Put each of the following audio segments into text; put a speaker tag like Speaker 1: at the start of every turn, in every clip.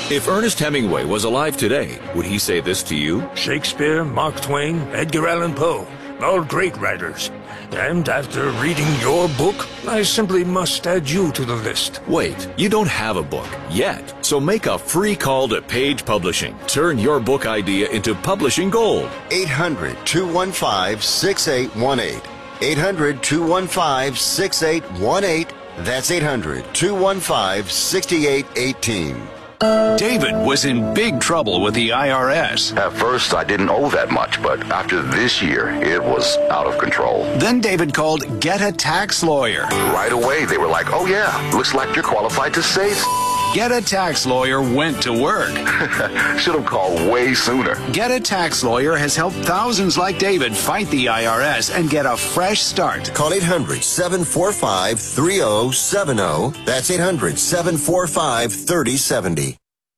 Speaker 1: If Ernest Hemingway was alive today, would he say this to you?
Speaker 2: Shakespeare, Mark Twain, Edgar Allan Poe, all great writers. And after reading your book, I simply must add you to the list.
Speaker 1: Wait, you don't have a book yet. So make a free call to Page Publishing. Turn your book idea into publishing gold.
Speaker 3: 800-215-6818. 800-215-6818. That's 800-215-6818.
Speaker 4: David was in big trouble with the IRS.
Speaker 5: At first, I didn't owe that much, but after this year, it was out of control.
Speaker 4: Then David called Get a Tax Lawyer.
Speaker 5: Right away, they were like, oh yeah, looks like you're qualified to save.
Speaker 4: Get a Tax Lawyer went to work.
Speaker 5: Should have called way sooner.
Speaker 4: Get a Tax Lawyer has helped thousands like David fight the IRS and get a fresh start.
Speaker 3: Call 800-745-3070. That's 800-745-3070.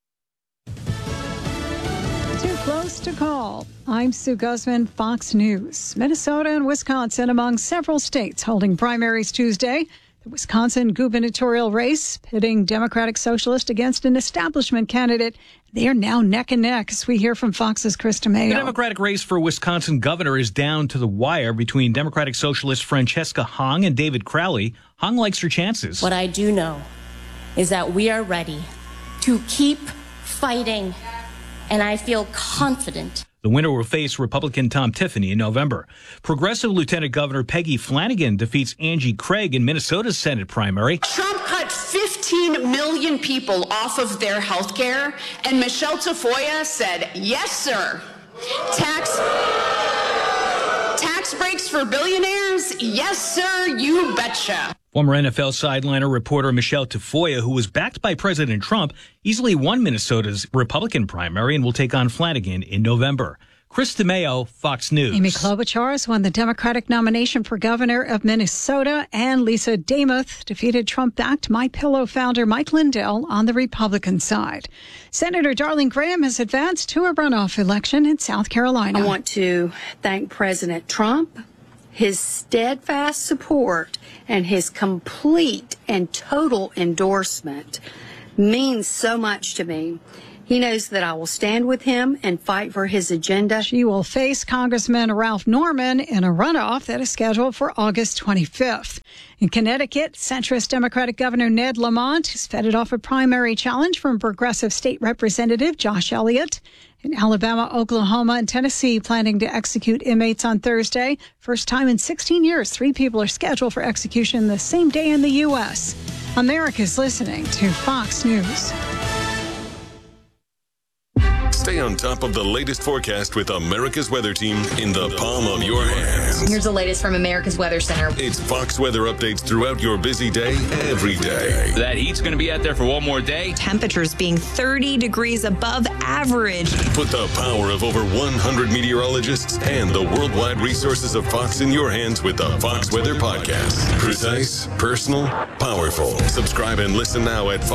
Speaker 6: Too close to call. I'm Sue Guzman, Fox News. Minnesota and Wisconsin among several states holding primaries Tuesday. The Wisconsin gubernatorial race pitting Democratic Socialist against an establishment candidate. They are now neck and neck, as we hear from Fox's Chris DeMaio.
Speaker 7: The Democratic race for Wisconsin governor is down to the wire between Democratic Socialist Francesca Hong and David Crowley. Hong likes her chances.
Speaker 8: What I do know is that we are ready to keep fighting, and I feel confident.
Speaker 7: The winner will face Republican Tom Tiffany in November. Progressive Lieutenant Governor Peggy Flanagan defeats Angie Craig in Minnesota's Senate primary.
Speaker 9: Trump cut 15 million people off of their health care, and Michelle Tafoya said, yes, sir. Tax breaks for billionaires? Yes, sir, you betcha.
Speaker 7: Former NFL sideliner reporter Michelle Tafoya, who was backed by President Trump, easily won Minnesota's Republican primary and will take on Flanagan in November. Chris DeMaio, Fox News.
Speaker 6: Amy Klobuchar has won the Democratic nomination for governor of Minnesota, and Lisa Demuth defeated Trump-backed MyPillow founder Mike Lindell on the Republican side. Senator Darlene Graham has advanced to a runoff election in South Carolina.
Speaker 10: I want to thank President Trump, his steadfast support, and his complete and total endorsement means so much to me. He knows that I will stand with him and fight for his agenda.
Speaker 6: She will face Congressman Ralph Norman in a runoff that is scheduled for August 25th. In Connecticut, centrist Democratic Governor Ned Lamont has fended off a primary challenge from progressive state representative Josh Elliott. In Alabama, Oklahoma, and Tennessee, planning to execute inmates on Thursday. First time in 16 years, 3 people are scheduled for execution the same day in the U.S. America's listening to Fox News.
Speaker 11: Stay on top of the latest forecast with America's Weather Team in the palm of your hands.
Speaker 12: Here's the latest from America's Weather Center.
Speaker 11: It's Fox weather updates throughout your busy day, every day.
Speaker 13: That heat's going to be out there for one more day.
Speaker 12: Temperatures being 30 degrees above average.
Speaker 11: Put the power of over 100 meteorologists and the worldwide resources of Fox in your hands with the Fox Weather Podcast. Precise, personal, powerful. Subscribe and listen now at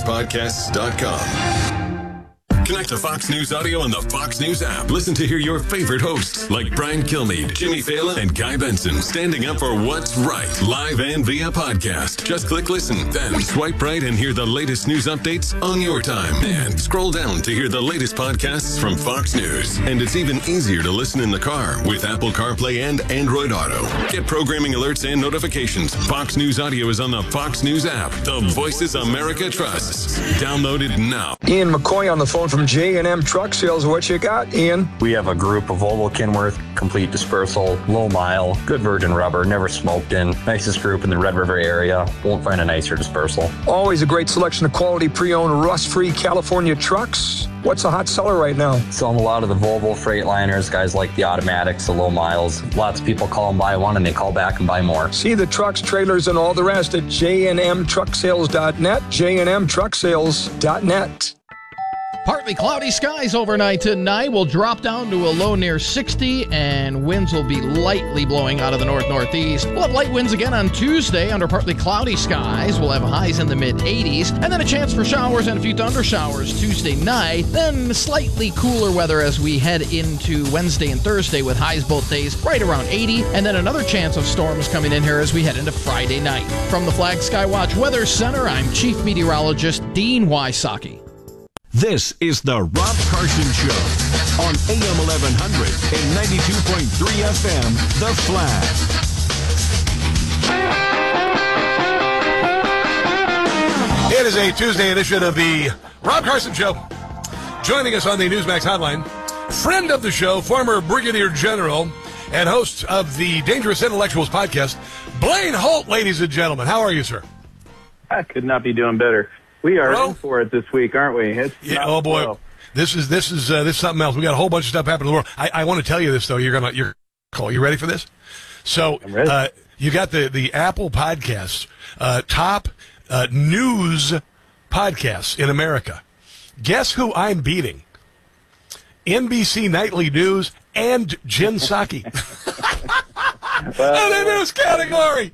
Speaker 11: foxnewspodcasts.com. Connect to Fox News Audio on the Fox News app. Listen to hear your favorite hosts like Brian Kilmeade, Jimmy Fallon, and Guy Benson standing up for what's right, live and via podcast. Just click listen, then swipe right and hear the latest news updates on your time. And scroll down to hear the latest podcasts from Fox News. And it's even easier to listen in the car with Apple CarPlay and Android Auto. Get programming alerts and notifications. Fox News Audio is on the Fox News app. The voices America trusts. Download it now.
Speaker 14: Ian McCoy on the phone from J&M Truck Sales. What you got, Ian?
Speaker 15: We have a group of Volvo Kenworth, complete dispersal, low mile, good virgin rubber, never smoked in. Nicest group in the Red River area. Won't find a nicer dispersal.
Speaker 14: Always a great selection of quality pre-owned, rust-free California trucks. What's a hot seller right now?
Speaker 15: Selling a lot of the Volvo Freightliners, guys like the automatics, the low miles. Lots of people call and buy one and they call back and buy more.
Speaker 14: See the trucks, trailers, and all the rest at jnmtrucksales.net, jnmtrucksales.net.
Speaker 16: Partly cloudy skies overnight tonight. Will drop down to a low near 60, and winds will be lightly blowing out of the north-northeast. We'll have light winds again on Tuesday under partly cloudy skies. We'll have highs in the mid-80s, and then a chance for showers and a few thunder showers Tuesday night. Then slightly cooler weather as we head into Wednesday and Thursday with highs both days right around 80, and then another chance of storms coming in here as we head into Friday night. From the Flag Skywatch Weather Center, I'm Chief Meteorologist Dean Wysocki.
Speaker 17: This is the Rob Carson Show on AM 1100 and 92.3 FM, The Flag.
Speaker 18: It is a Tuesday edition of the Rob Carson Show. Joining us on the Newsmax hotline, friend of the show, former Brigadier General and host of the Dangerous Intellectuals podcast, Blaine Holt, ladies and gentlemen. How are you, sir?
Speaker 19: I could not be doing better. We are in for it this week, aren't we?
Speaker 18: Oh boy, well. This is something else. We got a whole bunch of stuff happening in the world. I want to tell you this though. You're cool. You ready for this? So you got the Apple Podcasts top news podcasts in America. Guess who I'm beating? NBC Nightly News and Jen Psaki. In the news category.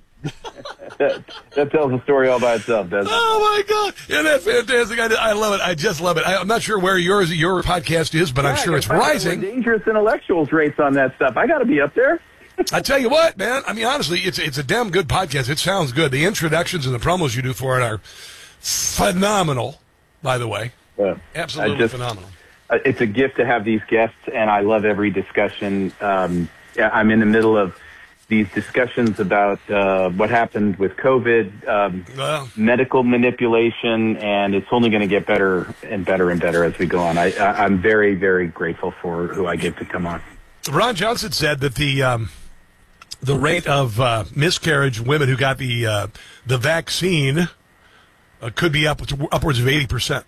Speaker 19: That tells a story all by itself, doesn't it?
Speaker 18: Oh, my God. Isn't that fantastic? I love it. I just love it. I'm not sure where your podcast is, but I'm sure it's rising.
Speaker 19: Dangerous Intellectuals rates on that stuff. I got to be up there.
Speaker 18: I tell you what, man. I mean, honestly, it's a damn good podcast. It sounds good. The introductions and the promos you do for it are phenomenal, by the way. Absolutely phenomenal.
Speaker 19: It's a gift to have these guests, and I love every discussion. I'm in the middle of these discussions about what happened with COVID, medical manipulation, and it's only going to get better and better and better as we go on. I'm very, very grateful for who I get to come on.
Speaker 18: Ron Johnson said that the rate of miscarriage women who got the vaccine could be upwards of 80%.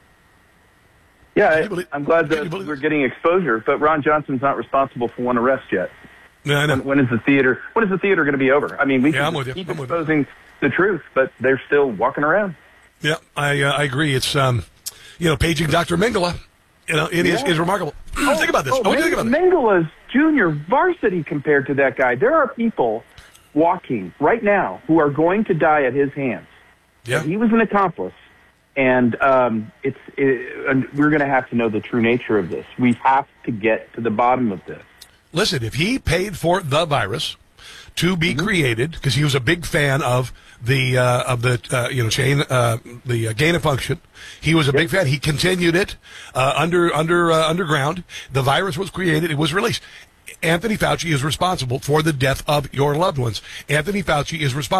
Speaker 19: Yeah, I'm glad that we're getting exposure, but Ron Johnson's not responsible for one arrest yet.
Speaker 18: No, I know.
Speaker 19: When is the theater going to be over? I mean, we can keep exposing the truth, but they're still walking around.
Speaker 18: Yeah, I agree. It's paging Dr. Mengele, it is remarkable. Think about this.
Speaker 19: Mengele's junior varsity compared to that guy. There are people walking right now who are going to die at his hands.
Speaker 18: Yeah,
Speaker 19: he was an accomplice. And and we're going to have to know the true nature of this. We have to get to the bottom of this.
Speaker 18: Listen, if he paid for the virus to be created, because he was a big fan of the gain of function, he was a big fan. He continued it underground. The virus was created. It was released. Anthony Fauci is responsible for the death of your loved ones. Anthony Fauci is responsible.